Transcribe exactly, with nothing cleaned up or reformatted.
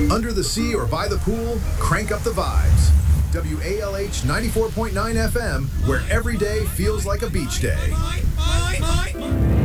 Under the sea or by the pool, crank up the vibes. W A L H ninety-four point nine F M, where every day feels like a beach day.